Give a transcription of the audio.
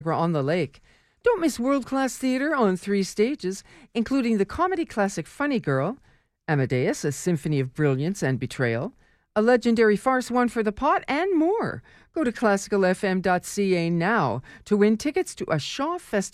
on the Lake. Don't miss world-class theater on 3 stages, including the comedy classic Funny Girl, Amadeus, a symphony of brilliance and betrayal, a legendary farce One for the Pot, and more. Go to classicalfm.ca now to win tickets to a Shaw Festival